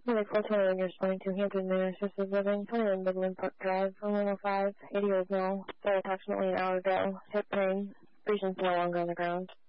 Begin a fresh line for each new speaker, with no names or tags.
Unit 421, you're responding to Hampton Manor Assisted Living, 21 Midland Park Drive, room 105, 80 Oakville, started approximately an hour ago. Hip pain, patient's no longer on the ground.